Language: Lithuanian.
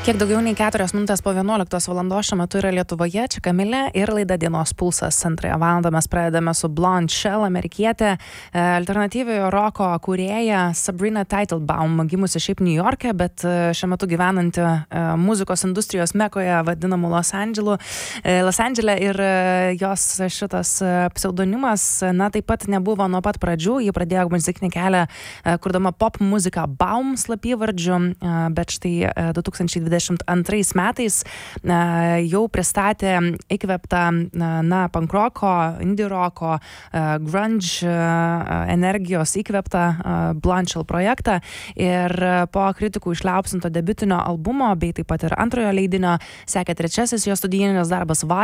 Kiek daugiau nei 4 minutės po 11 valandos šiuo metu yra Lietuvoje, čia Kamilė ir laida Dienos pulsas. Antrąją valandą mes pradedame su Blonde Shell, amerikietė, alternatyviojo roko kūrėja Sabrina Teitelbaum, gimusi šiaip New York'e, bet šiuo metu gyvenanti muzikos industrijos mekoje vadinamų Los Andžele ir jos šitas pseudonimas, taip pat nebuvo nuo pat pradžių, ji pradėjo muzikinį kelią kurdama pop muziką Baum slapyvardžiu, bet štai 2022 metais jau pristatė įkvėptą pankroko, indie roko, grunge energijos įkvėptą Blonde Shell projektą ir po kritikų išliaupsinto debiutinio albumo bei taip pat ir antrojo leidinio sekė trečiasis jo studijinis darbas